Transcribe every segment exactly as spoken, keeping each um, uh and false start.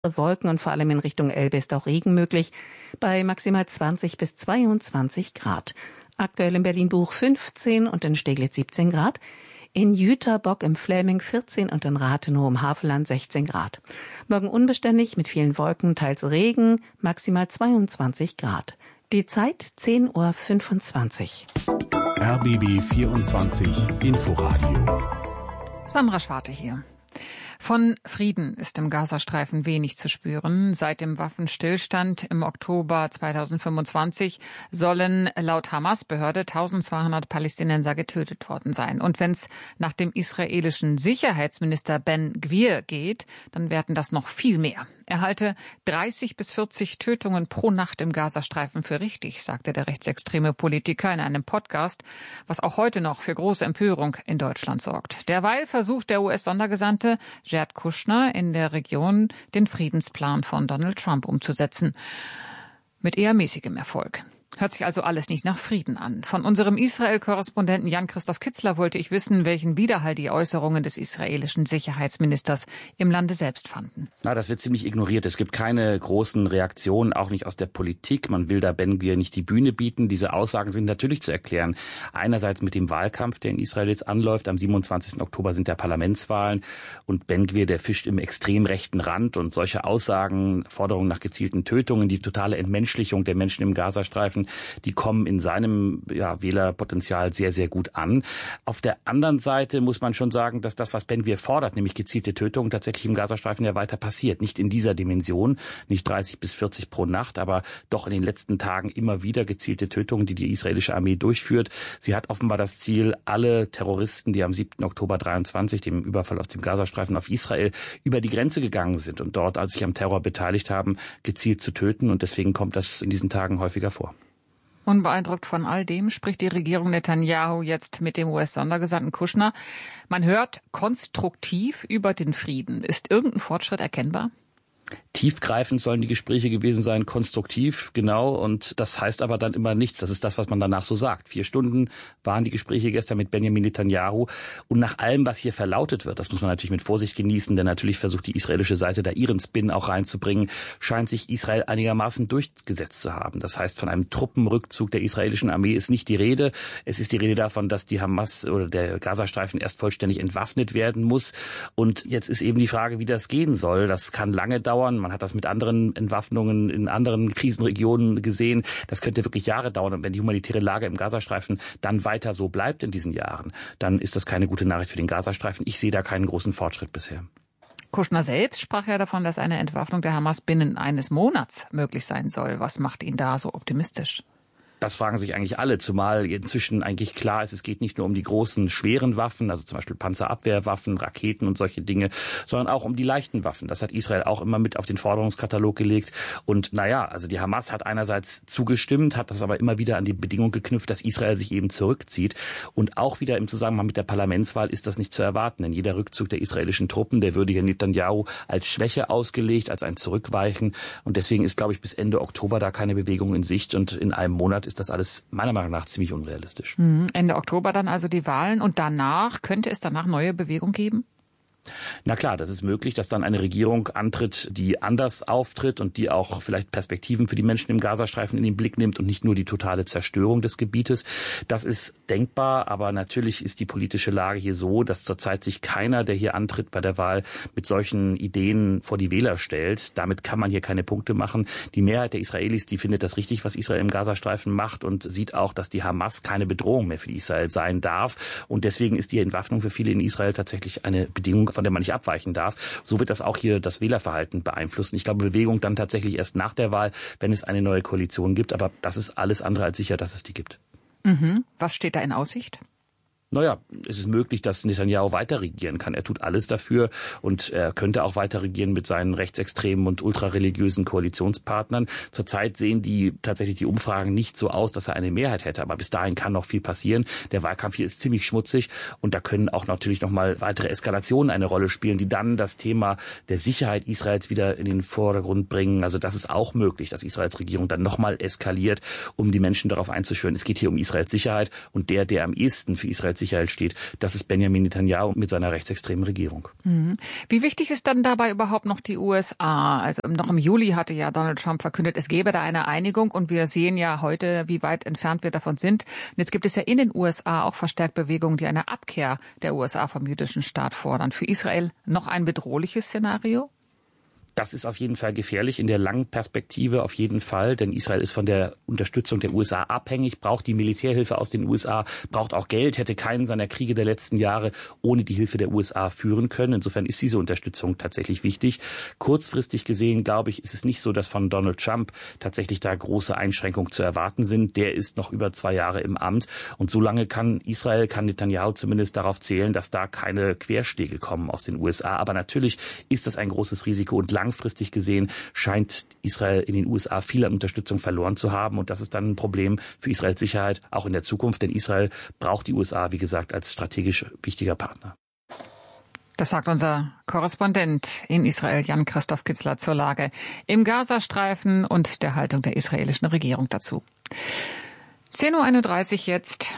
Wolken und vor allem in Richtung Elbe ist auch Regen möglich, bei maximal zwanzig bis zweiundzwanzig Grad. Aktuell in Berlin-Buch fünfzehn und in Steglitz siebzehn Grad, in Jüterbock im Fläming vierzehn und in Rathenow im Havelland sechzehn Grad. Morgen unbeständig mit vielen Wolken, teils Regen, maximal zweiundzwanzig Grad. Die Zeit zehn Uhr fünfundzwanzig. R B B vierundzwanzig Inforadio. Sandra Schwarte hier. Von Frieden ist im Gazastreifen wenig zu spüren. Seit dem Waffenstillstand im Oktober zweitausendfünfundzwanzig sollen laut Hamas-Behörde eintausendzweihundert Palästinenser getötet worden sein. Und wenn es nach dem israelischen Sicherheitsminister Ben Gvir geht, dann werden das noch viel mehr. Er halte dreißig bis vierzig Tötungen pro Nacht im Gazastreifen für richtig, sagte der rechtsextreme Politiker in einem Podcast, was auch heute noch für große Empörung in Deutschland sorgt. Derweil versucht der U S-Sondergesandte Jared Kushner in der Region den Friedensplan von Donald Trump umzusetzen. Mit eher mäßigem Erfolg. Hört sich also alles nicht nach Frieden an. Von unserem Israel-Korrespondenten Jan-Christoph Kitzler wollte ich wissen, welchen Widerhall die Äußerungen des israelischen Sicherheitsministers im Lande selbst fanden. Na, das wird ziemlich ignoriert. Es gibt keine großen Reaktionen, auch nicht aus der Politik. Man will da Ben Gvir nicht die Bühne bieten. Diese Aussagen sind natürlich zu erklären. Einerseits mit dem Wahlkampf, der in Israel jetzt anläuft. Am siebenundzwanzigsten Oktober sind ja Parlamentswahlen. Und Ben Gvir, der fischt im extrem rechten Rand. Und solche Aussagen, Forderungen nach gezielten Tötungen, die totale Entmenschlichung der Menschen im Gazastreifen, die kommen in seinem ja, Wählerpotenzial sehr, sehr gut an. Auf der anderen Seite muss man schon sagen, dass das, was Ben Gvir fordert, nämlich gezielte Tötungen, tatsächlich im Gazastreifen ja weiter passiert. Nicht in dieser Dimension, nicht dreißig bis vierzig pro Nacht, aber doch in den letzten Tagen immer wieder gezielte Tötungen, die die israelische Armee durchführt. Sie hat offenbar das Ziel, alle Terroristen, die am siebten Oktober dreiundzwanzig, dem Überfall aus dem Gazastreifen auf Israel, über die Grenze gegangen sind und dort, als sich am Terror beteiligt haben, gezielt zu töten. Und deswegen kommt das in diesen Tagen häufiger vor. Unbeeindruckt von all dem spricht die Regierung Netanyahu jetzt mit dem U S-Sondergesandten Kushner. Man hört konstruktiv über den Frieden. Ist irgendein Fortschritt erkennbar? Tiefgreifend sollen die Gespräche gewesen sein, konstruktiv, genau. Und das heißt aber dann immer nichts. Das ist das, was man danach so sagt. Vier Stunden waren die Gespräche gestern mit Benjamin Netanyahu. Und nach allem, was hier verlautet wird, das muss man natürlich mit Vorsicht genießen, denn natürlich versucht die israelische Seite da ihren Spin auch reinzubringen, scheint sich Israel einigermaßen durchgesetzt zu haben. Das heißt, von einem Truppenrückzug der israelischen Armee ist nicht die Rede. Es ist die Rede davon, dass die Hamas oder der Gazastreifen erst vollständig entwaffnet werden muss. Und jetzt ist eben die Frage, wie das gehen soll. Das kann lange dauern. Man hat das mit anderen Entwaffnungen in anderen Krisenregionen gesehen. Das könnte wirklich Jahre dauern. Und wenn die humanitäre Lage im Gazastreifen dann weiter so bleibt in diesen Jahren, dann ist das keine gute Nachricht für den Gazastreifen. Ich sehe da keinen großen Fortschritt bisher. Kushner selbst sprach ja davon, dass eine Entwaffnung der Hamas binnen eines Monats möglich sein soll. Was macht ihn da so optimistisch? Das fragen sich eigentlich alle, zumal inzwischen eigentlich klar ist, es geht nicht nur um die großen, schweren Waffen, also zum Beispiel Panzerabwehrwaffen, Raketen und solche Dinge, sondern auch um die leichten Waffen. Das hat Israel auch immer mit auf den Forderungskatalog gelegt. Und naja, also die Hamas hat einerseits zugestimmt, hat das aber immer wieder an die Bedingung geknüpft, dass Israel sich eben zurückzieht. Und auch wieder im Zusammenhang mit der Parlamentswahl ist das nicht zu erwarten. Denn jeder Rückzug der israelischen Truppen, der würde hier Netanyahu als Schwäche ausgelegt, als ein Zurückweichen. Und deswegen ist, glaube ich, bis Ende Oktober da keine Bewegung in Sicht. Und in einem Monat ist das alles meiner Meinung nach ziemlich unrealistisch. Ende Oktober dann also die Wahlen und danach, könnte es danach neue Bewegung geben? Na klar, das ist möglich, dass dann eine Regierung antritt, die anders auftritt und die auch vielleicht Perspektiven für die Menschen im Gazastreifen in den Blick nimmt und nicht nur die totale Zerstörung des Gebietes. Das ist denkbar, aber natürlich ist die politische Lage hier so, dass zurzeit sich keiner, der hier antritt bei der Wahl, mit solchen Ideen vor die Wähler stellt. Damit kann man hier keine Punkte machen. Die Mehrheit der Israelis, die findet das richtig, was Israel im Gazastreifen macht und sieht auch, dass die Hamas keine Bedrohung mehr für Israel sein darf. Und deswegen ist die Entwaffnung für viele in Israel tatsächlich eine Bedingung, von der man nicht abweichen darf. So wird das auch hier das Wählerverhalten beeinflussen. Ich glaube, Bewegung dann tatsächlich erst nach der Wahl, wenn es eine neue Koalition gibt. Aber das ist alles andere als sicher, dass es die gibt. Mhm. Was steht da in Aussicht? Naja, es ist möglich, dass Netanyahu weiter regieren kann. Er tut alles dafür und er könnte auch weiter regieren mit seinen rechtsextremen und ultrareligiösen Koalitionspartnern. Zurzeit sehen die tatsächlich die Umfragen nicht so aus, dass er eine Mehrheit hätte. Aber bis dahin kann noch viel passieren. Der Wahlkampf hier ist ziemlich schmutzig und da können auch natürlich noch mal weitere Eskalationen eine Rolle spielen, die dann das Thema der Sicherheit Israels wieder in den Vordergrund bringen. Also das ist auch möglich, dass Israels Regierung dann noch mal eskaliert, um die Menschen darauf einzuschwören. Es geht hier um Israels Sicherheit und der, der am ehesten für Israels Sicherheit steht. Das ist Benjamin Netanyahu mit seiner rechtsextremen Regierung. Mhm. Wie wichtig ist dann dabei überhaupt noch die U S A? Also noch im Juli hatte ja Donald Trump verkündet, es gäbe da eine Einigung und wir sehen ja heute, wie weit entfernt wir davon sind. Und jetzt gibt es ja in den U S A auch verstärkt Bewegungen, die eine Abkehr der U S A vom jüdischen Staat fordern. Für Israel noch ein bedrohliches Szenario? Das ist auf jeden Fall gefährlich in der langen Perspektive, auf jeden Fall, denn Israel ist von der Unterstützung der U S A abhängig, braucht die Militärhilfe aus den U S A, braucht auch Geld, hätte keinen seiner Kriege der letzten Jahre ohne die Hilfe der U S A führen können. Insofern ist diese Unterstützung tatsächlich wichtig. Kurzfristig gesehen, glaube ich, ist es nicht so, dass von Donald Trump tatsächlich da große Einschränkungen zu erwarten sind. Der ist noch über zwei Jahre im Amt und solange kann Israel, kann Netanyahu zumindest darauf zählen, dass da keine Querschläge kommen aus den U S A. Aber natürlich ist das ein großes Risiko und langfristig gesehen scheint Israel in den U S A viel an Unterstützung verloren zu haben. Und das ist dann ein Problem für Israels Sicherheit, auch in der Zukunft. Denn Israel braucht die U S A, wie gesagt, als strategisch wichtiger Partner. Das sagt unser Korrespondent in Israel, Jan-Christoph Kitzler, zur Lage im Gazastreifen und der Haltung der israelischen Regierung dazu. zehn Uhr einunddreißig jetzt.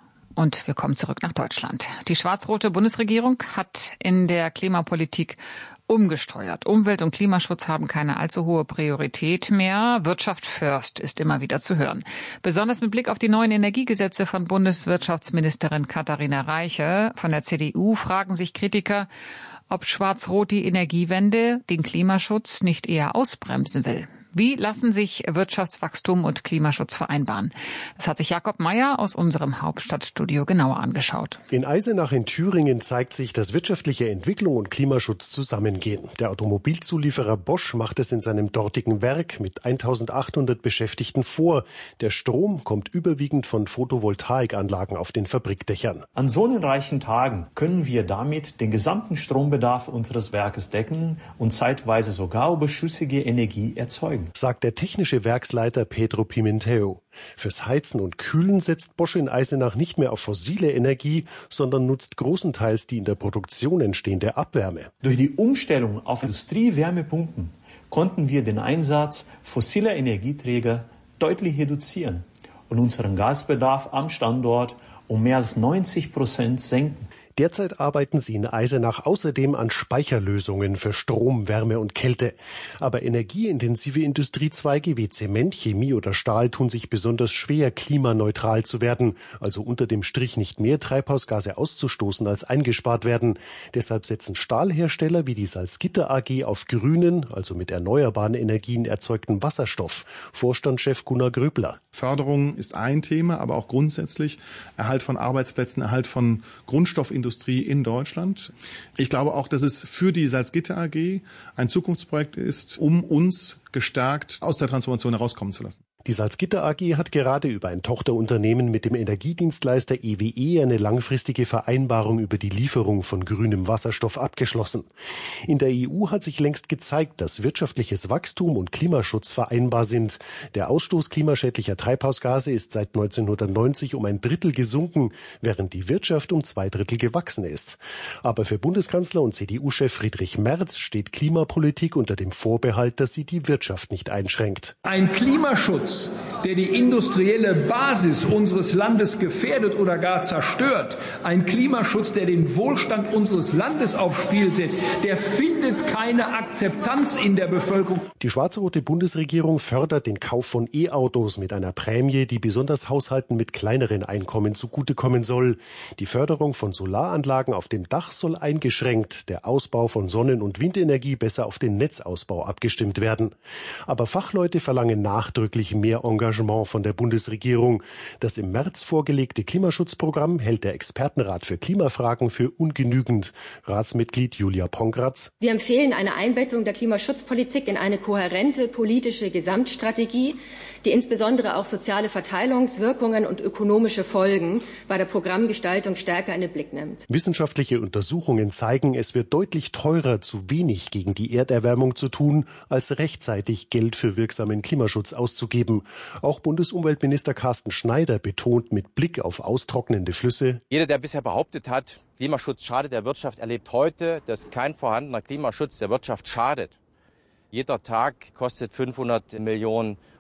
Und wir kommen zurück nach Deutschland. Die schwarz-rote Bundesregierung hat in der Klimapolitik umgesteuert. Umwelt- und Klimaschutz haben keine allzu hohe Priorität mehr. Wirtschaft first ist immer wieder zu hören. Besonders mit Blick auf die neuen Energiegesetze von Bundeswirtschaftsministerin Katharina Reiche von der C D U fragen sich Kritiker, ob Schwarz-Rot die Energiewende, den Klimaschutz nicht eher ausbremsen will. Wie lassen sich Wirtschaftswachstum und Klimaschutz vereinbaren? Das hat sich Jakob Meyer aus unserem Hauptstadtstudio genauer angeschaut. In Eisenach in Thüringen zeigt sich, dass wirtschaftliche Entwicklung und Klimaschutz zusammengehen. Der Automobilzulieferer Bosch macht es in seinem dortigen Werk mit eintausendachthundert Beschäftigten vor. Der Strom kommt überwiegend von Photovoltaikanlagen auf den Fabrikdächern. An sonnenreichen Tagen können wir damit den gesamten Strombedarf unseres Werkes decken und zeitweise sogar überschüssige Energie erzeugen, sagt der technische Werksleiter Pedro Pimenteo. Fürs Heizen und Kühlen setzt Bosch in Eisenach nicht mehr auf fossile Energie, sondern nutzt großenteils die in der Produktion entstehende Abwärme. Durch die Umstellung auf Industriewärmepumpen konnten wir den Einsatz fossiler Energieträger deutlich reduzieren und unseren Gasbedarf am Standort um mehr als neunzig Prozent senken. Derzeit arbeiten sie in Eisenach außerdem an Speicherlösungen für Strom, Wärme und Kälte. Aber energieintensive Industriezweige wie Zement, Chemie oder Stahl tun sich besonders schwer, klimaneutral zu werden, also unter dem Strich nicht mehr Treibhausgase auszustoßen, als eingespart werden. Deshalb setzen Stahlhersteller wie die Salzgitter A G auf grünen, also mit erneuerbaren Energien erzeugten Wasserstoff. Vorstandschef Gunnar Gröbler. Förderung ist ein Thema, aber auch grundsätzlich Erhalt von Arbeitsplätzen, Erhalt von Grundstoffindustrie in Deutschland. Ich glaube auch, dass es für die Salzgitter A G ein Zukunftsprojekt ist, um uns gestärkt aus der Transformation herauskommen zu lassen. Die Salzgitter A G hat gerade über ein Tochterunternehmen mit dem Energiedienstleister E W E eine langfristige Vereinbarung über die Lieferung von grünem Wasserstoff abgeschlossen. In der E U hat sich längst gezeigt, dass wirtschaftliches Wachstum und Klimaschutz vereinbar sind. Der Ausstoß klimaschädlicher Treibhausgase ist seit neunzehnhundertneunzig um ein Drittel gesunken, während die Wirtschaft um zwei Drittel gewachsen ist. Aber für Bundeskanzler und C D U-Chef Friedrich Merz steht Klimapolitik unter dem Vorbehalt, dass sie die Wirtschaft nicht einschränkt. Ein Klimaschutz, der die industrielle Basis unseres Landes gefährdet oder gar zerstört, ein Klimaschutz, der den Wohlstand unseres Landes aufs Spiel setzt, der findet keine Akzeptanz in der Bevölkerung. Die schwarz-rote Bundesregierung fördert den Kauf von E-Autos mit einer Prämie, die besonders Haushalten mit kleineren Einkommen zugutekommen soll. Die Förderung von Solaranlagen auf dem Dach soll eingeschränkt, der Ausbau von Sonnen- und Windenergie besser auf den Netzausbau abgestimmt werden. Aber Fachleute verlangen nachdrücklich mehr Engagement von der Bundesregierung. Das im März vorgelegte Klimaschutzprogramm hält der Expertenrat für Klimafragen für ungenügend. Ratsmitglied Julia Pongratz. Wir empfehlen eine Einbettung der Klimaschutzpolitik in eine kohärente politische Gesamtstrategie, die insbesondere auch soziale Verteilungswirkungen und ökonomische Folgen bei der Programmgestaltung stärker in den Blick nimmt. Wissenschaftliche Untersuchungen zeigen, es wird deutlich teurer, zu wenig gegen die Erderwärmung zu tun, als rechtzeitig Geld für wirksamen Klimaschutz auszugeben. Auch Bundesumweltminister Carsten Schneider betont mit Blick auf austrocknende Flüsse: Jeder, der bisher behauptet hat, Klimaschutz schadet der Wirtschaft, erlebt heute, dass kein vorhandener Klimaschutz der Wirtschaft schadet. Jeder Tag kostet fünfhundert Millionen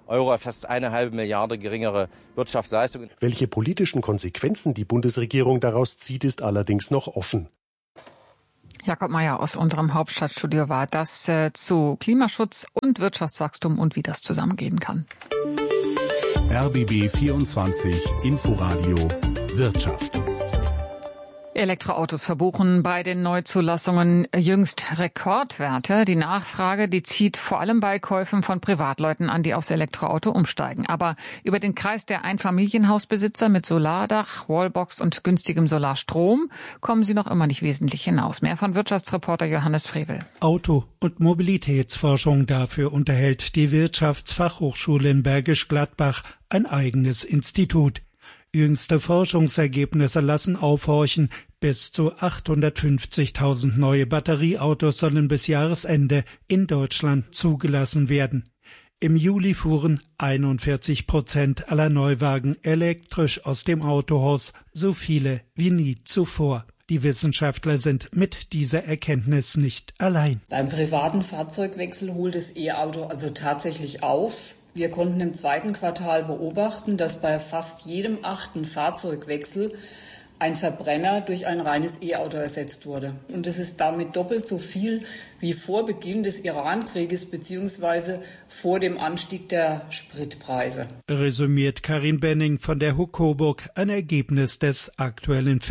Euro, fast eine halbe Milliarde geringere Wirtschaftsleistung. Welche politischen Konsequenzen die Bundesregierung daraus zieht, ist allerdings noch offen. Jakob Mayer aus unserem Hauptstadtstudio war das äh, zu Klimaschutz und Wirtschaftswachstum und wie das zusammengehen kann. R B B vierundzwanzig Inforadio Wirtschaft. Elektroautos verbuchen bei den Neuzulassungen jüngst Rekordwerte. Die Nachfrage, die zieht vor allem bei Käufen von Privatleuten an, die aufs Elektroauto umsteigen. Aber über den Kreis der Einfamilienhausbesitzer mit Solardach, Wallbox und günstigem Solarstrom kommen sie noch immer nicht wesentlich hinaus. Mehr von Wirtschaftsreporter Johannes Frevel. Auto- und Mobilitätsforschung, dafür unterhält die Wirtschaftsfachhochschule in Bergisch Gladbach ein eigenes Institut. Jüngste Forschungsergebnisse lassen aufhorchen. Bis zu achthundertfünfzigtausend neue Batterieautos sollen bis Jahresende in Deutschland zugelassen werden. Im Juli fuhren einundvierzig Prozent aller Neuwagen elektrisch aus dem Autohaus, so viele wie nie zuvor. Die Wissenschaftler sind mit dieser Erkenntnis nicht allein. Beim privaten Fahrzeugwechsel holt das E-Auto also tatsächlich auf. Wir konnten im zweiten Quartal beobachten, dass bei fast jedem achten Fahrzeugwechsel ein Verbrenner durch ein reines E-Auto ersetzt wurde. Und das ist damit doppelt so viel wie vor Beginn des Iran-Krieges bzw. vor dem Anstieg der Spritpreise. Resümiert Karin Benning von der H U Coburg ein Ergebnis des aktuellen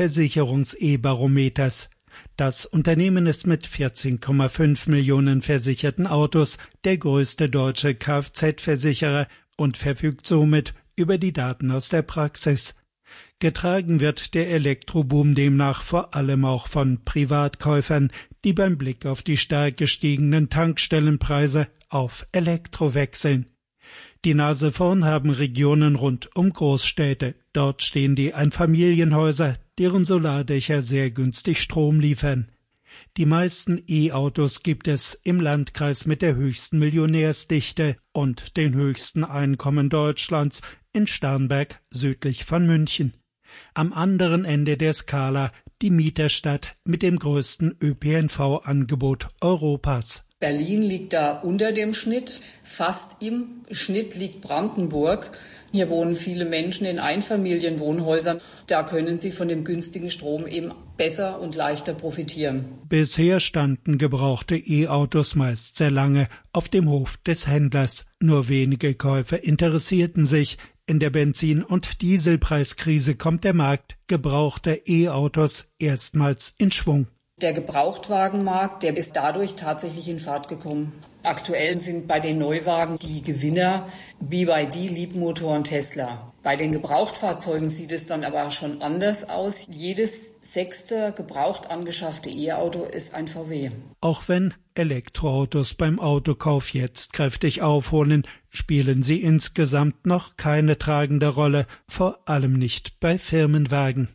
Versicherungs-E-Barometers. Das Unternehmen ist mit vierzehn Komma fünf Millionen versicherten Autos der größte deutsche Kfz-Versicherer und verfügt somit über die Daten aus der Praxis. Getragen wird der Elektroboom demnach vor allem auch von Privatkäufern, die beim Blick auf die stark gestiegenen Tankstellenpreise auf Elektro wechseln. Die Nase vorn haben Regionen rund um Großstädte. Dort stehen die Einfamilienhäuser, deren Solardächer sehr günstig Strom liefern. Die meisten E-Autos gibt es im Landkreis mit der höchsten Millionärsdichte und den höchsten Einkommen Deutschlands in Starnberg südlich von München. Am anderen Ende der Skala die Mieterstadt mit dem größten Ö P N V-Angebot Europas. Berlin liegt da unter dem Schnitt. Fast im Schnitt liegt Brandenburg. Hier wohnen viele Menschen in Einfamilienwohnhäusern. Da können sie von dem günstigen Strom eben besser und leichter profitieren. Bisher standen gebrauchte E-Autos meist sehr lange auf dem Hof des Händlers. Nur wenige Käufer interessierten sich. In der Benzin- und Dieselpreiskrise kommt der Markt gebrauchter E-Autos erstmals in Schwung. Der Gebrauchtwagenmarkt, der ist dadurch tatsächlich in Fahrt gekommen. Aktuell sind bei den Neuwagen die Gewinner B Y D, Leapmotor und Tesla. Bei den Gebrauchtfahrzeugen sieht es dann aber schon anders aus. Jedes sechste gebraucht angeschaffte E-Auto ist ein V W. Auch wenn Elektroautos beim Autokauf jetzt kräftig aufholen, spielen sie insgesamt noch keine tragende Rolle, vor allem nicht bei Firmenwagen.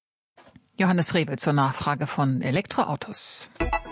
Johannes Frevel zur Nachfrage von Elektroautos.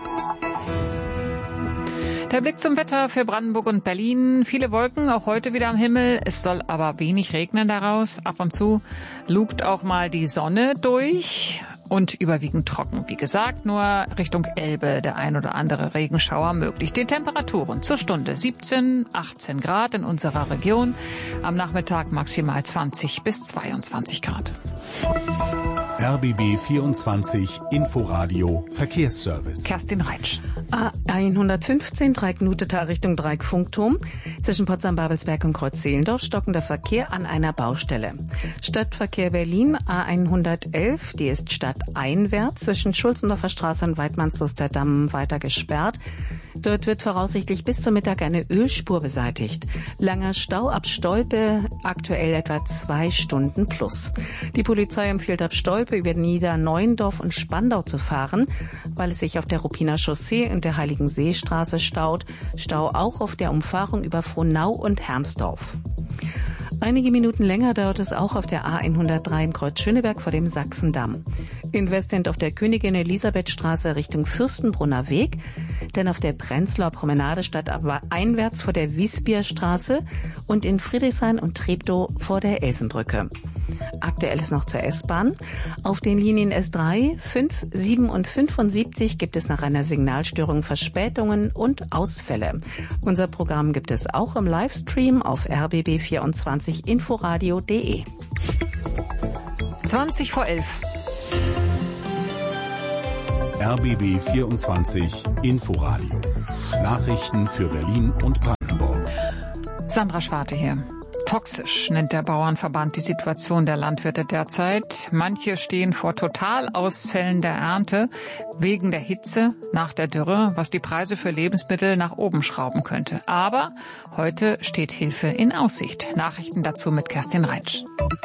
Der Blick zum Wetter für Brandenburg und Berlin. Viele Wolken, auch heute wieder am Himmel. Es soll aber wenig regnen daraus. Ab und zu lugt auch mal die Sonne durch und überwiegend trocken. Wie gesagt, nur Richtung Elbe der ein oder andere Regenschauer möglich. Die Temperaturen zur Stunde siebzehn, achtzehn Grad in unserer Region. Am Nachmittag maximal zwanzig bis zweiundzwanzig Grad. R B B vierundzwanzig Inforadio Verkehrsservice. Kerstin Reitsch. A hundertfünfzehn Dreieck-Nutetal Richtung Dreieck-Funkturm. Zwischen Potsdam-Babelsberg und Kreuz-Zehlendorf stockender Verkehr an einer Baustelle. Stadtverkehr Berlin A hundertelf, die ist stadteinwärts zwischen Schulzendorfer Straße und Weidmannslusterdamm weiter gesperrt. Dort wird voraussichtlich bis zum Mittag eine Ölspur beseitigt. Langer Stau ab Stolpe, aktuell etwa zwei Stunden plus. Die Polizei empfiehlt ab Stolpe über Niederneuendorf und Spandau zu fahren, weil es sich auf der Ruppiner Chaussee und der Heiligenseestraße staut. Stau auch auf der Umfahrung über Frohnau und Hermsdorf. Einige Minuten länger dauert es auch auf der A hundertdrei im Kreuz Schöneberg vor dem Sachsendamm. In Westend auf der Königin-Elisabeth-Straße Richtung Fürstenbrunner Weg, denn auf der Prenzlauer Promenade statt aber einwärts vor der Wiesbierstraße und in Friedrichshain und Treptow vor der Elsenbrücke. Aktuell ist noch zur S-Bahn. Auf den Linien S drei, fünf, sieben und fünfundsiebzig gibt es nach einer Signalstörung Verspätungen und Ausfälle. Unser Programm gibt es auch im Livestream auf r b b vierundzwanzig inforadio punkt de. zwanzig vor elf. R B B vierundzwanzig Inforadio. Nachrichten für Berlin und Brandenburg. Sandra Schwarte hier. Toxisch nennt der Bauernverband die Situation der Landwirte derzeit. Manche stehen vor Totalausfällen der Ernte wegen der Hitze nach der Dürre, was die Preise für Lebensmittel nach oben schrauben könnte. Aber heute steht Hilfe in Aussicht. Nachrichten dazu mit Kerstin Reitsch.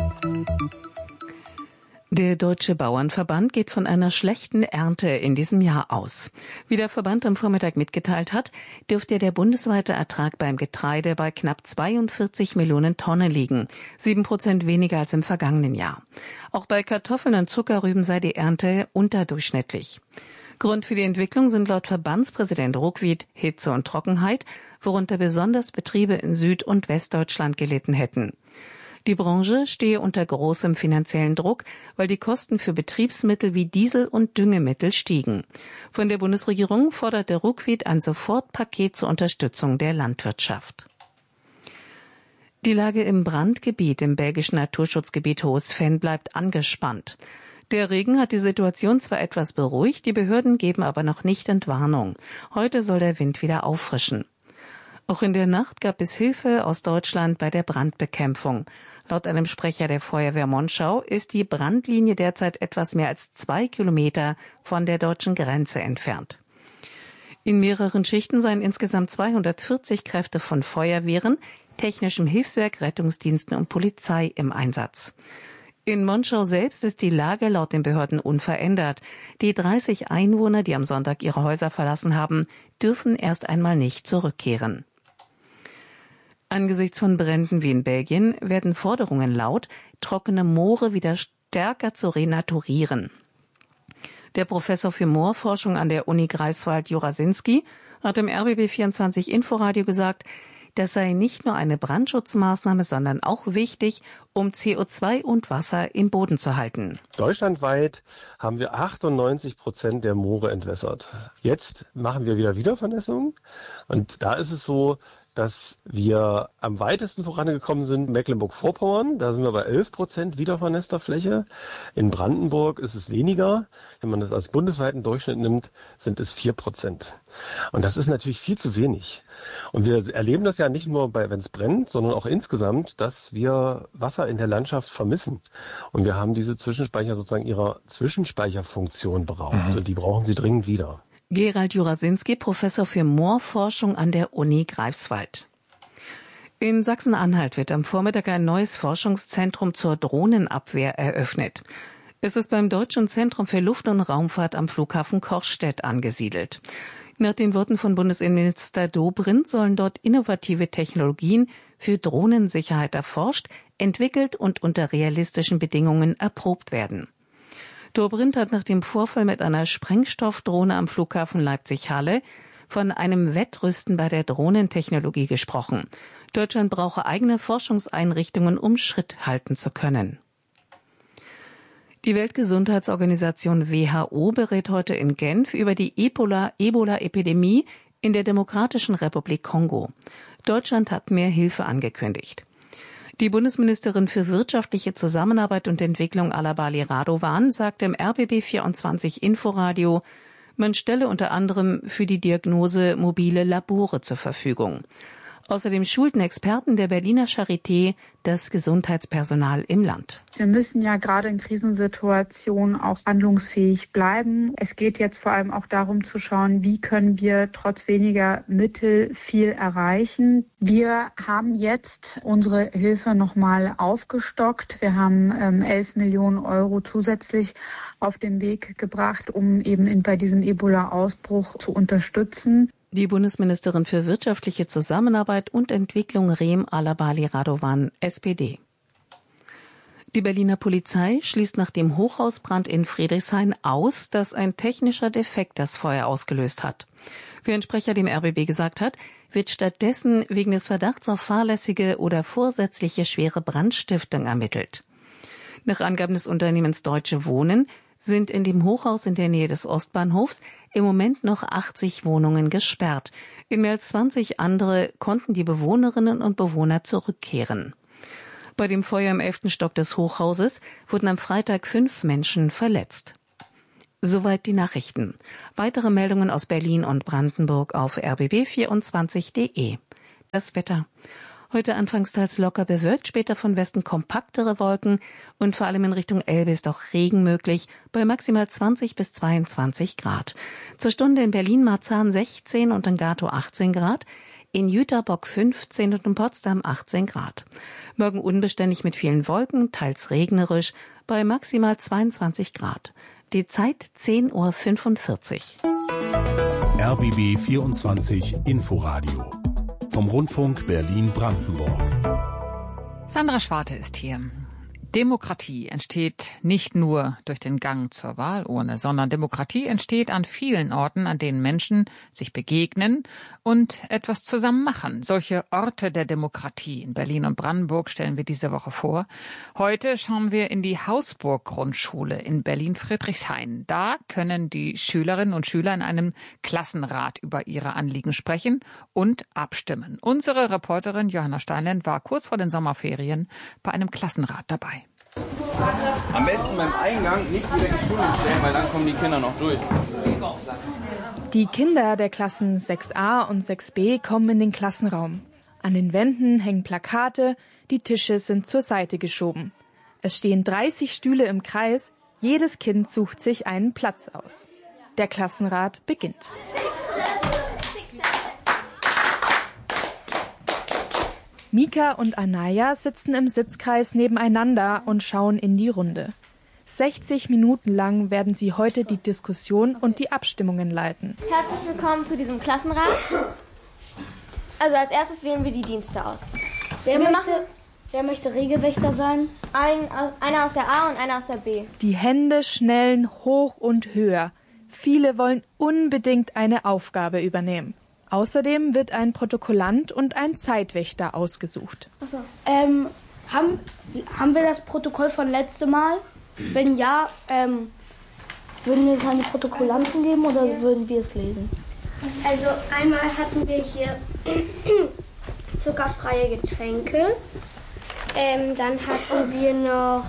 Der Deutsche Bauernverband geht von einer schlechten Ernte in diesem Jahr aus. Wie der Verband am Vormittag mitgeteilt hat, dürfte der bundesweite Ertrag beim Getreide bei knapp zweiundvierzig Millionen Tonnen liegen, sieben Prozent weniger als im vergangenen Jahr. Auch bei Kartoffeln und Zuckerrüben sei die Ernte unterdurchschnittlich. Grund für die Entwicklung sind laut Verbandspräsident Ruckwied Hitze und Trockenheit, worunter besonders Betriebe in Süd- und Westdeutschland gelitten hätten. Die Branche stehe unter großem finanziellen Druck, weil die Kosten für Betriebsmittel wie Diesel und Düngemittel stiegen. Von der Bundesregierung forderte Ruckwied ein Sofortpaket zur Unterstützung der Landwirtschaft. Die Lage im Brandgebiet im belgischen Naturschutzgebiet Hohes Venn bleibt angespannt. Der Regen hat die Situation zwar etwas beruhigt, die Behörden geben aber noch nicht Entwarnung. Heute soll der Wind wieder auffrischen. Auch in der Nacht gab es Hilfe aus Deutschland bei der Brandbekämpfung. Laut einem Sprecher der Feuerwehr Monschau ist die Brandlinie derzeit etwas mehr als zwei Kilometer von der deutschen Grenze entfernt. In mehreren Schichten seien insgesamt zweihundertvierzig Kräfte von Feuerwehren, technischem Hilfswerk, Rettungsdiensten und Polizei im Einsatz. In Monschau selbst ist die Lage laut den Behörden unverändert. Die dreißig Einwohner, die am Sonntag ihre Häuser verlassen haben, dürfen erst einmal nicht zurückkehren. Angesichts von Bränden wie in Belgien werden Forderungen laut, trockene Moore wieder stärker zu renaturieren. Der Professor für Moorforschung an der Uni Greifswald, Jurasinski, hat im R B B vierundzwanzig Inforadio gesagt, das sei nicht nur eine Brandschutzmaßnahme, sondern auch wichtig, um C O zwei und Wasser im Boden zu halten. Deutschlandweit haben wir achtundneunzig Prozent der Moore entwässert. Jetzt machen wir wieder Wiedervernässung und da ist es so, dass wir am weitesten vorangekommen sind, Mecklenburg-Vorpommern, da sind wir bei elf Prozent wiedervernässter Fläche. In Brandenburg ist es weniger. Wenn man das als bundesweiten Durchschnitt nimmt, sind es vier Prozent. Und das ist natürlich viel zu wenig. Und wir erleben das ja nicht nur, bei, wenn es brennt, sondern auch insgesamt, dass wir Wasser in der Landschaft vermissen. Und wir haben diese Zwischenspeicher sozusagen ihrer Zwischenspeicherfunktion beraubt. Mhm. Und die brauchen sie dringend wieder. Gerald Jurasinski, Professor für Moorforschung an der Uni Greifswald. In Sachsen-Anhalt wird am Vormittag ein neues Forschungszentrum zur Drohnenabwehr eröffnet. Es ist beim Deutschen Zentrum für Luft- und Raumfahrt am Flughafen Coschstedt angesiedelt. Nach den Worten von Bundesinnenminister Dobrindt sollen dort innovative Technologien für Drohnensicherheit erforscht, entwickelt und unter realistischen Bedingungen erprobt werden. Dobrindt hat nach dem Vorfall mit einer Sprengstoffdrohne am Flughafen Leipzig-Halle von einem Wettrüsten bei der Drohnentechnologie gesprochen. Deutschland brauche eigene Forschungseinrichtungen, um Schritt halten zu können. Die Weltgesundheitsorganisation W H O berät heute in Genf über die Ebola-Ebola-Epidemie in der Demokratischen Republik Kongo. Deutschland hat mehr Hilfe angekündigt. Die Bundesministerin für wirtschaftliche Zusammenarbeit und Entwicklung Alabali Radovan sagte im R B B vierundzwanzig Inforadio, man stelle unter anderem für die Diagnose mobile Labore zur Verfügung. Außerdem schulten Experten der Berliner Charité das Gesundheitspersonal im Land. Wir müssen ja gerade in Krisensituationen auch handlungsfähig bleiben. Es geht jetzt vor allem auch darum zu schauen, wie können wir trotz weniger Mittel viel erreichen. Wir haben jetzt unsere Hilfe nochmal aufgestockt. Wir haben ähm, elf Millionen Euro zusätzlich auf den Weg gebracht, um eben in, bei diesem Ebola-Ausbruch zu unterstützen. Die Bundesministerin für wirtschaftliche Zusammenarbeit und Entwicklung Reem Alabali Radovan, S P D. Die Berliner Polizei schließt nach dem Hochhausbrand in Friedrichshain aus, dass ein technischer Defekt das Feuer ausgelöst hat. Wie ein Sprecher dem R B B gesagt hat, wird stattdessen wegen des Verdachts auf fahrlässige oder vorsätzliche schwere Brandstiftung ermittelt. Nach Angaben des Unternehmens Deutsche Wohnen sind in dem Hochhaus in der Nähe des Ostbahnhofs im Moment noch achtzig Wohnungen gesperrt. In mehr als zwanzig andere konnten die Bewohnerinnen und Bewohner zurückkehren. Bei dem Feuer im elften Stock des Hochhauses wurden am Freitag fünf Menschen verletzt. Soweit die Nachrichten. Weitere Meldungen aus Berlin und Brandenburg auf r b b vierundzwanzig punkt d e. Das Wetter. Heute anfangs teils locker bewölkt, später von Westen kompaktere Wolken und vor allem in Richtung Elbe ist auch Regen möglich, bei maximal zwanzig bis zweiundzwanzig Grad. Zur Stunde in Berlin-Marzahn sechzehn und in Gatow achtzehn Grad, in Jüterbock fünfzehn und in Potsdam achtzehn Grad. Morgen unbeständig mit vielen Wolken, teils regnerisch, bei maximal zweiundzwanzig Grad. Die Zeit zehn Uhr fünfundvierzig. R B B vierundzwanzig Inforadio vom Rundfunk Berlin-Brandenburg. Sandra Schwarte ist hier. Demokratie entsteht nicht nur durch den Gang zur Wahlurne, sondern Demokratie entsteht an vielen Orten, an denen Menschen sich begegnen und etwas zusammen machen. Solche Orte der Demokratie in Berlin und Brandenburg stellen wir diese Woche vor. Heute schauen wir in die Hausburg-Grundschule in Berlin-Friedrichshain. Da können die Schülerinnen und Schüler in einem Klassenrat über ihre Anliegen sprechen und abstimmen. Unsere Reporterin Johanna Steinlen war kurz vor den Sommerferien bei einem Klassenrat dabei. Am besten beim Eingang nicht direkt die Stühle stellen, weil dann kommen die Kinder noch durch. Die Kinder der Klassen sechs a und sechs b kommen in den Klassenraum. An den Wänden hängen Plakate, die Tische sind zur Seite geschoben. Es stehen dreißig Stühle im Kreis, jedes Kind sucht sich einen Platz aus. Der Klassenrat beginnt. Mika und Anaya sitzen im Sitzkreis nebeneinander und schauen in die Runde. sechzig Minuten lang werden sie heute die Diskussion und die Abstimmungen leiten. Herzlich willkommen zu diesem Klassenrat. Also als erstes wählen wir die Dienste aus. Wer, wir möchte, machen, wer möchte Regelwächter sein? Ein, einer aus der A und einer aus der B. Die Hände schnellen hoch und höher. Viele wollen unbedingt eine Aufgabe übernehmen. Außerdem wird ein Protokollant und ein Zeitwächter ausgesucht. Ach so. ähm, haben, haben wir das Protokoll von letztem Mal? Wenn ja, ähm, würden wir es an die Protokollanten geben oder würden wir es lesen? Also einmal hatten wir hier zuckerfreie Getränke. Ähm, dann hatten wir noch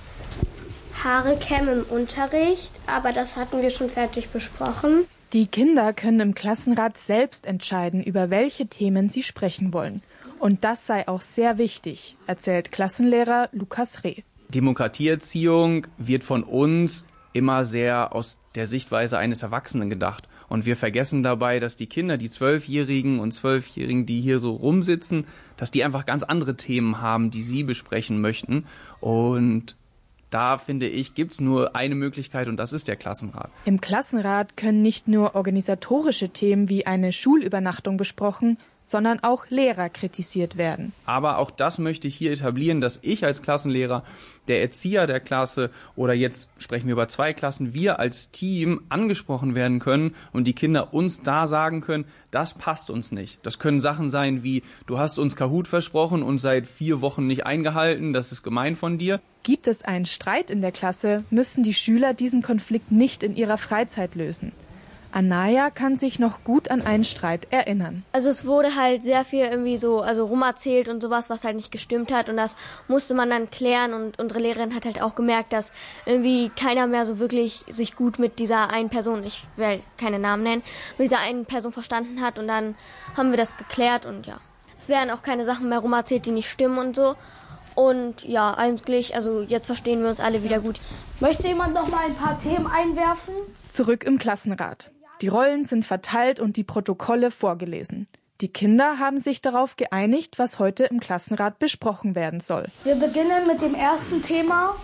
Haare kämmen im Unterricht, aber das hatten wir schon fertig besprochen. Die Kinder können im Klassenrat selbst entscheiden, über welche Themen sie sprechen wollen. Und das sei auch sehr wichtig, erzählt Klassenlehrer Lukas Reh. Demokratieerziehung wird von uns immer sehr aus der Sichtweise eines Erwachsenen gedacht. Und wir vergessen dabei, dass die Kinder, die Zwölfjährigen und Zwölfjährigen, die hier so rumsitzen, dass die einfach ganz andere Themen haben, die sie besprechen möchten. Und da, finde ich, gibt es nur eine Möglichkeit und das ist der Klassenrat. Im Klassenrat können nicht nur organisatorische Themen wie eine Schulübernachtung besprochen, sondern auch Lehrer kritisiert werden. Aber auch das möchte ich hier etablieren, dass ich als Klassenlehrer, der Erzieher der Klasse oder jetzt sprechen wir über zwei Klassen, wir als Team angesprochen werden können und die Kinder uns da sagen können, das passt uns nicht. Das können Sachen sein wie, du hast uns Kahoot versprochen und seit vier Wochen nicht eingehalten, das ist gemein von dir. Gibt es einen Streit in der Klasse, müssen die Schüler diesen Konflikt nicht in ihrer Freizeit lösen. Anaya kann sich noch gut an einen Streit erinnern. Also es wurde halt sehr viel irgendwie so, also rumerzählt und sowas, was halt nicht gestimmt hat und das musste man dann klären und unsere Lehrerin hat halt auch gemerkt, dass irgendwie keiner mehr so wirklich sich gut mit dieser einen Person, ich will keine Namen nennen, mit dieser einen Person verstanden hat und dann haben wir das geklärt und ja. Es werden auch keine Sachen mehr rumerzählt, die nicht stimmen und so. Und ja, eigentlich, also jetzt verstehen wir uns alle wieder gut. Möchte jemand noch mal ein paar Themen einwerfen? Zurück im Klassenrat. Die Rollen sind verteilt und die Protokolle vorgelesen. Die Kinder haben sich darauf geeinigt, was heute im Klassenrat besprochen werden soll. Wir beginnen mit dem ersten Thema.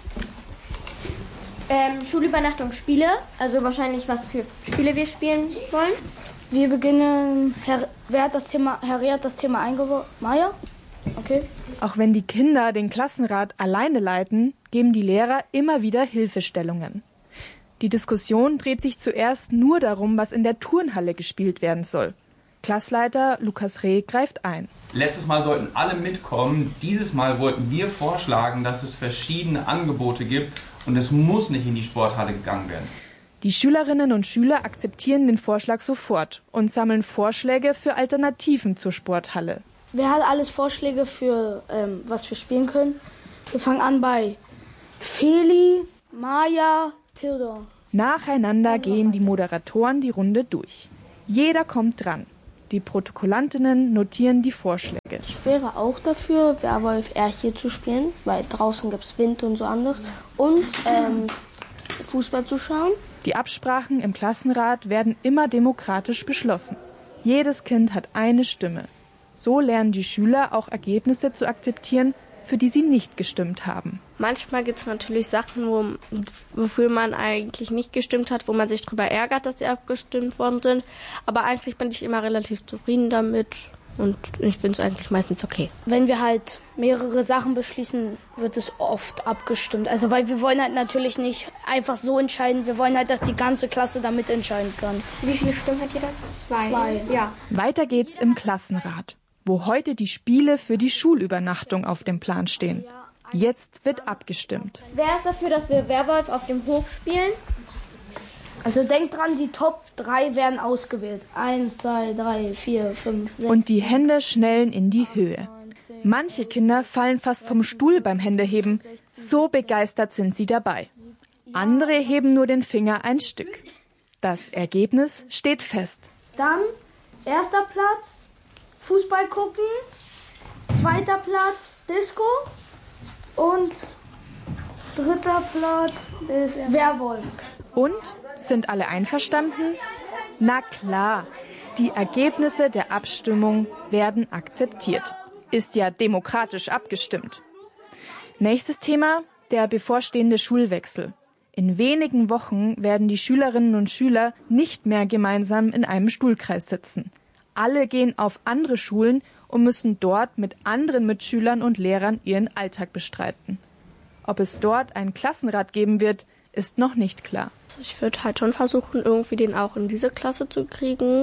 Ähm, Schulübernachtung, Spiele. Also wahrscheinlich, was für Spiele wir spielen wollen. Wir beginnen, Herr, wer hat das Thema, Herr Reh hat das Thema eingeworfen? Maja? Okay. Auch wenn die Kinder den Klassenrat alleine leiten, geben die Lehrer immer wieder Hilfestellungen. Die Diskussion dreht sich zuerst nur darum, was in der Turnhalle gespielt werden soll. Klassleiter Lukas Reh greift ein. Letztes Mal sollten alle mitkommen. Dieses Mal wollten wir vorschlagen, dass es verschiedene Angebote gibt und es muss nicht in die Sporthalle gegangen werden. Die Schülerinnen und Schüler akzeptieren den Vorschlag sofort und sammeln Vorschläge für Alternativen zur Sporthalle. Wer hat alles Vorschläge für, ähm, was wir spielen können? Wir fangen an bei Feli, Maja, Theodor. Nacheinander gehen die Moderatoren die Runde durch. Jeder kommt dran. Die Protokollantinnen notieren die Vorschläge. Ich wäre auch dafür, Werwolf Erche zu spielen, weil draußen gibt es Wind und so anderes. Und ähm, Fußball zu schauen. Die Absprachen im Klassenrat werden immer demokratisch beschlossen. Jedes Kind hat eine Stimme. So lernen die Schüler auch Ergebnisse zu akzeptieren, für die sie nicht gestimmt haben. Manchmal gibt es natürlich Sachen, wo, wofür man eigentlich nicht gestimmt hat, wo man sich darüber ärgert, dass sie abgestimmt worden sind. Aber eigentlich bin ich immer relativ zufrieden damit und ich finde es eigentlich meistens okay. Wenn wir halt mehrere Sachen beschließen, wird es oft abgestimmt. Also weil wir wollen halt natürlich nicht einfach so entscheiden, wir wollen halt, dass die ganze Klasse damit entscheiden kann. Wie viele Stimmen hat jeder? Zwei. Zwei. Ja. Weiter geht's im Klassenrat, wo heute die Spiele für die Schulübernachtung auf dem Plan stehen. Jetzt wird abgestimmt. Wer ist dafür, dass wir Werwolf auf dem Hof spielen? Also denkt dran, die Top drei werden ausgewählt. Eins, zwei, drei, vier, fünf, sechs. Und die Hände schnellen in die Höhe. Manche Kinder fallen fast vom Stuhl beim Händeheben. So begeistert sind sie dabei. Andere heben nur den Finger ein Stück. Das Ergebnis steht fest. Dann erster Platz, Fußball gucken. Zweiter Platz, Disco. Und dritter Platz ist Werwolf. Und? Sind alle einverstanden? Na klar, die Ergebnisse der Abstimmung werden akzeptiert. Ist ja demokratisch abgestimmt. Nächstes Thema, der bevorstehende Schulwechsel. In wenigen Wochen werden die Schülerinnen und Schüler nicht mehr gemeinsam in einem Stuhlkreis sitzen. Alle gehen auf andere Schulen und müssen dort mit anderen Mitschülern und Lehrern ihren Alltag bestreiten. Ob es dort einen Klassenrat geben wird, ist noch nicht klar. Ich würde halt schon versuchen, irgendwie den auch in diese Klasse zu kriegen.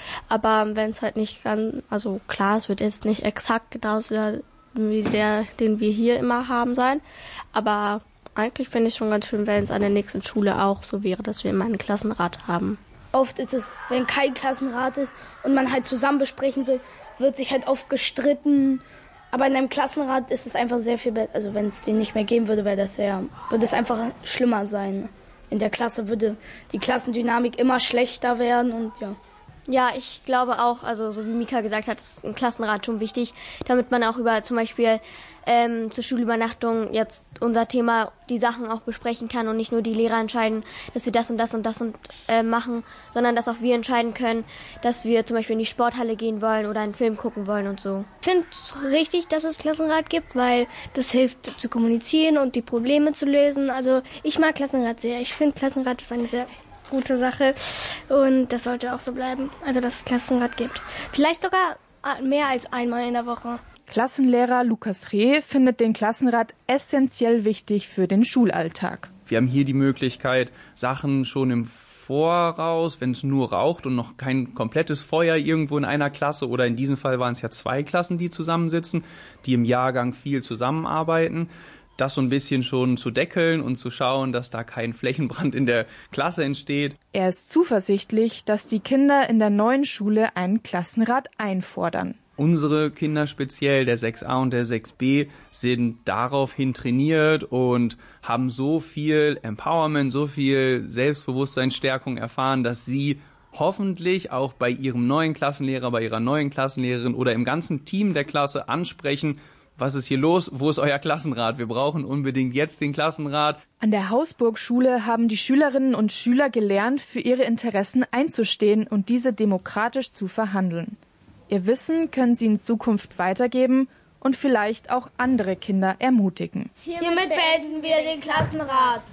Aber wenn es halt nicht ganz, also klar, es wird jetzt nicht exakt genauso wie der, den wir hier immer haben sein. Aber eigentlich finde ich schon ganz schön, wenn es an der nächsten Schule auch so wäre, dass wir immer einen Klassenrat haben. Oft ist es, wenn kein Klassenrat ist und man halt zusammen besprechen soll, wird sich halt oft gestritten. Aber in einem Klassenrat ist es einfach sehr viel besser. Also wenn es den nicht mehr geben würde, wäre das sehr, würde es einfach schlimmer sein. In der Klasse würde die Klassendynamik immer schlechter werden und ja. Ja, ich glaube auch, also so wie Mika gesagt hat, ist ein Klassenrat schon wichtig, damit man auch über zum Beispiel ähm, zur Schulübernachtung jetzt unser Thema, die Sachen auch besprechen kann und nicht nur die Lehrer entscheiden, dass wir das und das und das und äh, machen, sondern dass auch wir entscheiden können, dass wir zum Beispiel in die Sporthalle gehen wollen oder einen Film gucken wollen und so. Ich finde es richtig, dass es Klassenrat gibt, weil das hilft zu kommunizieren und die Probleme zu lösen. Also ich mag Klassenrat sehr. Ich finde Klassenrat ist eine sehr gute Sache und das sollte auch so bleiben, also dass es Klassenrat gibt. Vielleicht sogar mehr als einmal in der Woche. Klassenlehrer Lukas Reh findet den Klassenrat essentiell wichtig für den Schulalltag. Wir haben hier die Möglichkeit, Sachen schon im Voraus, wenn es nur raucht und noch kein komplettes Feuer irgendwo in einer Klasse, oder in diesem Fall waren es ja zwei Klassen, die zusammensitzen, die im Jahrgang viel zusammenarbeiten, das so ein bisschen schon zu deckeln und zu schauen, dass da kein Flächenbrand in der Klasse entsteht. Er ist zuversichtlich, dass die Kinder in der neuen Schule einen Klassenrat einfordern. Unsere Kinder speziell, der sechs a und der sechs b, sind daraufhin trainiert und haben so viel Empowerment, so viel Selbstbewusstseinsstärkung erfahren, dass sie hoffentlich auch bei ihrem neuen Klassenlehrer, bei ihrer neuen Klassenlehrerin oder im ganzen Team der Klasse ansprechen: Was ist hier los? Wo ist euer Klassenrat? Wir brauchen unbedingt jetzt den Klassenrat. An der Hausburg-Schule haben die Schülerinnen und Schüler gelernt, für ihre Interessen einzustehen und diese demokratisch zu verhandeln. Ihr Wissen können sie in Zukunft weitergeben und vielleicht auch andere Kinder ermutigen. Hiermit beenden wir den Klassenrat.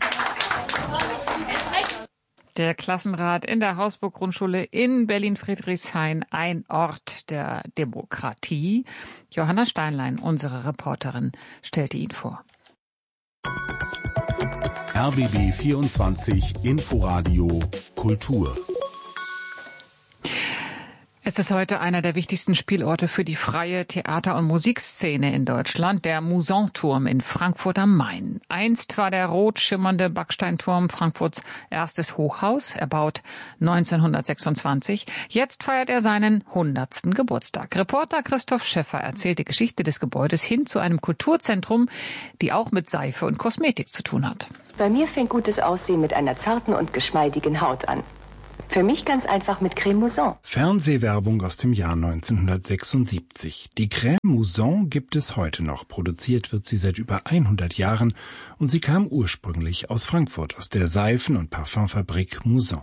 Der Klassenrat in der Hausburg-Grundschule in Berlin-Friedrichshain, ein Ort der Demokratie. Johanna Steinlein, unsere Reporterin, stellte ihn vor. R B B vierundzwanzig Inforadio Kultur. Es ist heute einer der wichtigsten Spielorte für die freie Theater- und Musikszene in Deutschland, der Musanturm in Frankfurt am Main. Einst war der rot schimmernde Backsteinturm Frankfurts erstes Hochhaus, erbaut neunzehnhundertsechsundzwanzig. Jetzt feiert er seinen hundertsten Geburtstag. Reporter Christoph Schäffer erzählt die Geschichte des Gebäudes hin zu einem Kulturzentrum, die auch mit Seife und Kosmetik zu tun hat. Bei mir fängt gutes Aussehen mit einer zarten und geschmeidigen Haut an. Für mich ganz einfach mit Creme Mouson. Fernsehwerbung aus dem Jahr neunzehnhundertsechsundsiebzig. Die Creme Mouson gibt es heute noch. Produziert wird sie seit über hundert Jahren und sie kam ursprünglich aus Frankfurt, aus der Seifen- und Parfumfabrik Mouson.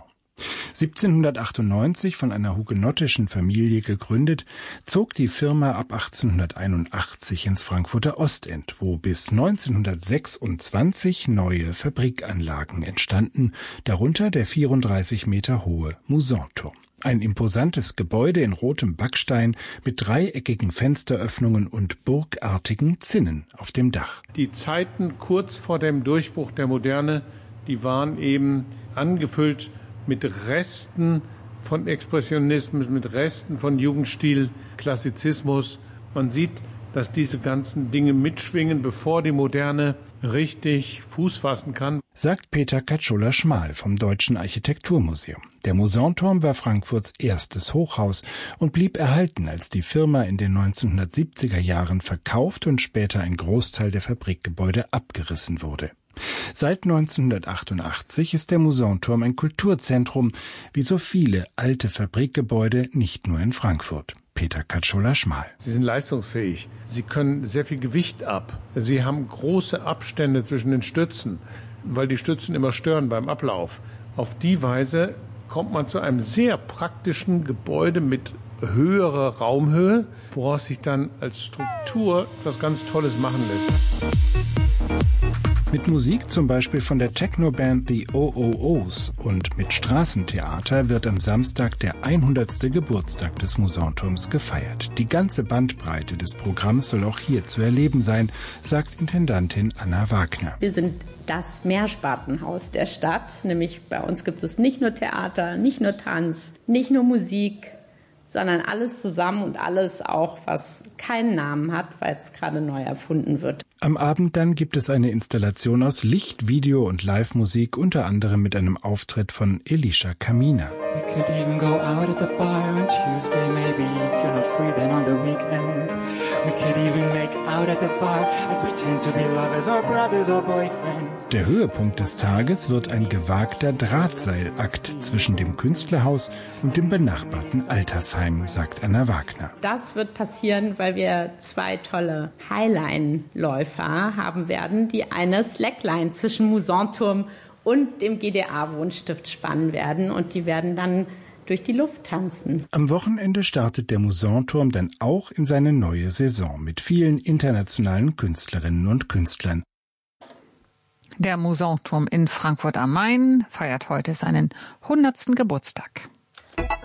siebzehnhundertachtundneunzig von einer hugenottischen Familie gegründet, zog die Firma ab achtzehnhunderteinundachtzig ins Frankfurter Ostend, wo bis neunzehnhundertsechsundzwanzig neue Fabrikanlagen entstanden, darunter der vierunddreißig Meter hohe Musanturm. Ein imposantes Gebäude in rotem Backstein mit dreieckigen Fensteröffnungen und burgartigen Zinnen auf dem Dach. Die Zeiten kurz vor dem Durchbruch der Moderne, die waren eben angefüllt mit Resten von Expressionismus, mit Resten von Jugendstil, Klassizismus. Man sieht, dass diese ganzen Dinge mitschwingen, bevor die Moderne richtig Fuß fassen kann. Sagt Peter Katschola-Schmal vom Deutschen Architekturmuseum. Der Musanturm war Frankfurts erstes Hochhaus und blieb erhalten, als die Firma in den neunzehnhundertsiebziger Jahren verkauft und später ein Großteil der Fabrikgebäude abgerissen wurde. Seit neunzehnhundertachtundachtzig ist der Musanturm ein Kulturzentrum, wie so viele alte Fabrikgebäude, nicht nur in Frankfurt. Peter Katschola-Schmal. Sie sind leistungsfähig. Sie können sehr viel Gewicht ab. Sie haben große Abstände zwischen den Stützen, weil die Stützen immer stören beim Ablauf. Auf die Weise kommt man zu einem sehr praktischen Gebäude mit höherer Raumhöhe, woraus sich dann als Struktur etwas ganz Tolles machen lässt. Mit Musik zum Beispiel von der Techno-Band The O O Os und mit Straßentheater wird am Samstag der hundertste Geburtstag des Musanturms gefeiert. Die ganze Bandbreite des Programms soll auch hier zu erleben sein, sagt Intendantin Anna Wagner. Wir sind das Mehrspartenhaus der Stadt, nämlich bei uns gibt es nicht nur Theater, nicht nur Tanz, nicht nur Musik, sondern alles zusammen und alles auch, was keinen Namen hat, weil es gerade neu erfunden wird. Am Abend dann gibt es eine Installation aus Licht, Video und Live-Musik, unter anderem mit einem Auftritt von Elisha Kamina. We could even go out at the bar on Tuesday, maybe if you're not free then on the weekend. We could even make out at the bar and pretend to be lovers or brothers or boyfriends. Der Höhepunkt des Tages wird ein gewagter Drahtseilakt zwischen dem Künstlerhaus und dem benachbarten Altersheim, sagt Anna Wagner. Das wird passieren, weil wir zwei tolle Highline-Läufer haben werden, die eine Slackline zwischen Musanturm und dem G D A-Wohnstift spannen werden und die werden dann durch die Luft tanzen. Am Wochenende startet der Musanturm dann auch in seine neue Saison mit vielen internationalen Künstlerinnen und Künstlern. Der Musanturm in Frankfurt am Main feiert heute seinen hundertsten Geburtstag.